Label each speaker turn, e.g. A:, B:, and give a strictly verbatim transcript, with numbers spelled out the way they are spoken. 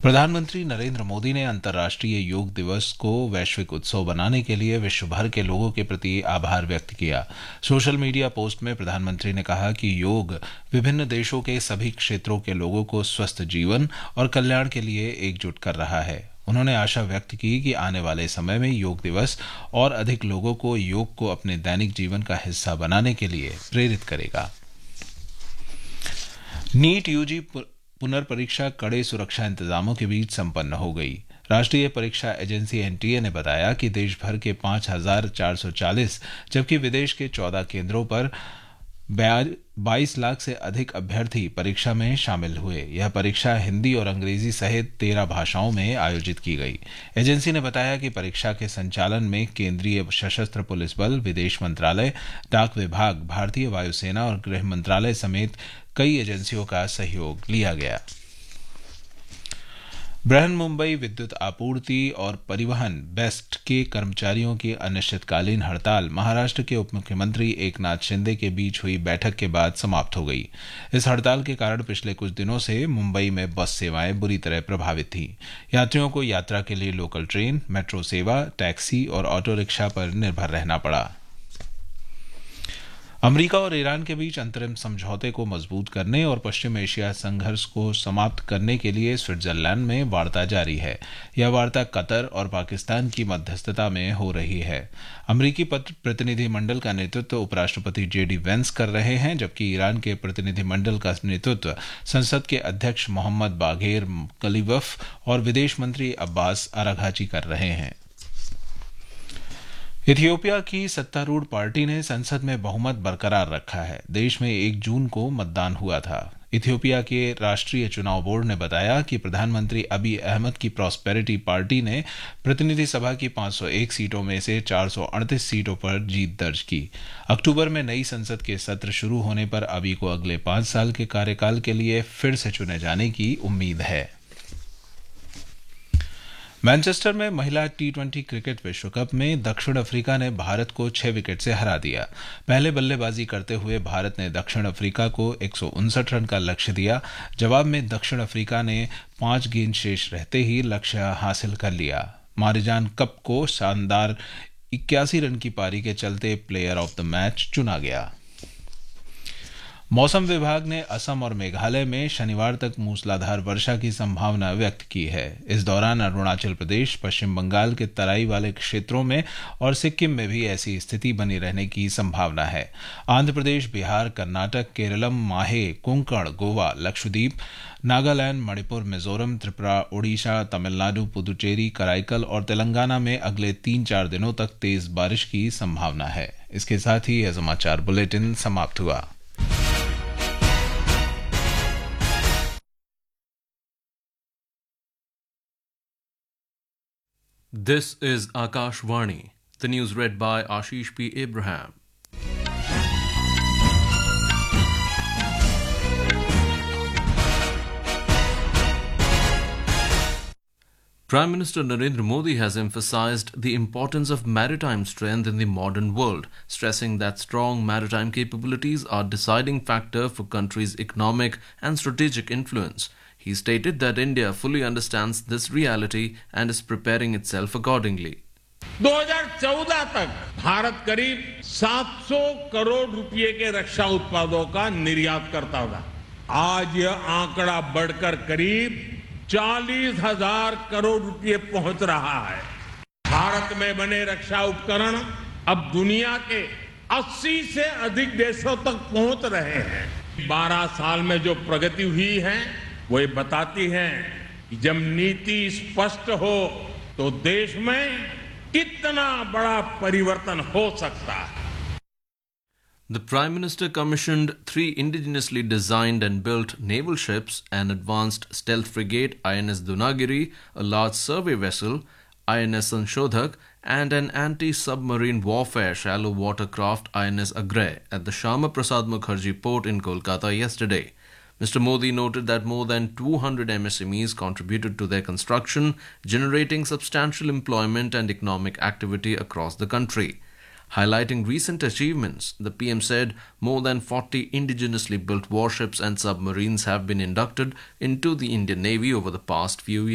A: प्रधानमंत्री नरेंद्र मोदी ने अंतर्राष्ट्रीय योग दिवस को वैश्विक उत्सव बनाने के लिए विश्व भर के लोगों के प्रति आभार व्यक्त किया। सोशल मीडिया पोस्ट में प्रधानमंत्री ने कहा कि योग विभिन्न देशों के सभी क्षेत्रों के लोगों को स्वस्थ जीवन और कल्याण के लिए एकजुट कर रहा है। उन्होंने आशा व्यक्त की कि आने वाले समय में योग दिवस और अधिक लोगों को योग को अपने दैनिक जीवन का हिस्सा बनाने के लिए प्रेरित करेगा। नीट यूजी पुनर्परीक्षा कड़े सुरक्षा इंतजामों के बीच संपन्न हो गई। राष्ट्रीय परीक्षा एजेंसी एनटीए ने बताया कि देश भर के पांच हजार चार सौ चालीस जबकि विदेश के चौदह केंद्रों पर बाईस लाख से अधिक अभ्यर्थी परीक्षा में शामिल हुए। यह परीक्षा हिंदी और अंग्रेजी सहित तेरह भाषाओं में आयोजित की गई। एजेंसी ने बताया कि परीक्षा के संचालन में केंद्रीय सशस्त्र पुलिस बल, विदेश मंत्रालय, डाक विभाग, भारतीय वायुसेना और गृह मंत्रालय समेत कई एजेंसियों का सहयोग लिया गया। बृहन मुंबई विद्युत आपूर्ति और परिवहन बेस्ट के कर्मचारियों की अनिश्चितकालीन हड़ताल महाराष्ट्र के उप मुख्यमंत्री एकनाथ शिंदे के बीच हुई बैठक के बाद समाप्त हो गई। इस हड़ताल के कारण पिछले कुछ दिनों से मुंबई में बस सेवाएं बुरी तरह प्रभावित थीं। यात्रियों को यात्रा के लिए लोकल ट्रेन, मेट्रो सेवा, टैक्सी और ऑटो रिक्शा पर निर्भर रहना पड़ा। अमेरिका और ईरान के बीच अंतरिम समझौते को मजबूत करने और पश्चिम एशिया संघर्ष को समाप्त करने के लिए स्विट्जरलैंड में वार्ता जारी है। यह वार्ता कतर और पाकिस्तान की मध्यस्थता में हो रही है। अमेरिकी प्रतिनिधिमंडल का नेतृत्व उपराष्ट्रपति जेडी वेंस कर रहे हैं, जबकि ईरान के प्रतिनिधिमंडल का नेतृत्व संसद के अध्यक्ष मोहम्मद बागेर कलीबफ और विदेश मंत्री अब्बास अराघची कर रहे हैं। इथियोपिया की सत्तारूढ़ पार्टी ने संसद में बहुमत बरकरार रखा है। देश में एक जून को मतदान हुआ था। इथियोपिया के राष्ट्रीय चुनाव बोर्ड ने बताया कि प्रधानमंत्री अबी अहमद की प्रॉस्पेरिटी पार्टी ने प्रतिनिधि सभा की पांच सौ एक सीटों में से चार सौ अड़तीस सीटों पर जीत दर्ज की। अक्टूबर में नई संसद के सत्र शुरू होने पर अबी को अगले पांच साल के कार्यकाल के लिए फिर से चुने जाने की उम्मीद है। मैनचेस्टर में महिला टी ट्वेंटी क्रिकेट विश्व कप में दक्षिण अफ्रीका ने भारत को छह विकेट से हरा दिया। पहले बल्लेबाजी करते हुए भारत ने दक्षिण अफ्रीका को एक सौ उनसठ रन का लक्ष्य दिया। जवाब में दक्षिण अफ्रीका ने पांच गेंद शेष रहते ही लक्ष्य हासिल कर लिया। मारिजान कप को शानदार इक्यासी रन की पारी के चलते प्लेयर ऑफ द मैच चुना गया। मौसम विभाग ने असम और मेघालय में शनिवार तक मूसलाधार वर्षा की संभावना व्यक्त की है। इस दौरान अरुणाचल प्रदेश, पश्चिम बंगाल के तराई वाले क्षेत्रों में और सिक्किम में भी ऐसी स्थिति बनी रहने की संभावना है। आंध्र प्रदेश, बिहार, कर्नाटक, केरलम, माहे, कोंकण, गोवा, लक्षद्वीप, नागालैंड, मणिपुर, मिजोरम, त्रिपुरा, ओडिशा, तमिलनाडु, पुदुचेरी, कराईकल और तेलंगाना में अगले तीन चार दिनों तक तेज बारिश की संभावना है। इसके साथ ही यह समाचार बुलेटिन समाप्त हुआ।
B: This is Akashvani. The news read by Ashish P. Abraham. Prime Minister Narendra Modi has emphasized the importance of maritime strength in the modern world, stressing that strong maritime capabilities are a deciding factor for countries' economic and strategic influence. He stated that India fully understands this reality and is preparing itself accordingly.
C: दो हज़ार चौदह तक भारत करीब सात सौ करोड़ रुपए के रक्षा उत्पादों का निर्यात करता था। आज यह आंकड़ा बढ़कर करीब चालीस हजार करोड़ रुपए पहुंच रहा है। भारत में बने रक्षा उपकरण अब दुनिया के अस्सी से अधिक देशों तक पहुंच रहे हैं। बारह साल में जो प्रगति हुई है वो ये बताती है कि जब नीति स्पष्ट हो तो देश में कितना बड़ा परिवर्तन हो सकता है।
B: The Prime Minister commissioned three indigenously designed and built naval ships, an advanced stealth frigate I N S Dunagiri, a large survey vessel I N S Sanshodhak, and an anti-submarine warfare shallow watercraft I N S Agray at the Shyama Prasad Mukherjee port in Kolkata yesterday. Mister Modi noted that more than two hundred M S M Es contributed to their construction, generating substantial employment and economic activity across the country. Highlighting recent achievements, the P M said more than forty indigenously built warships and submarines have been inducted into the Indian Navy over the past few years.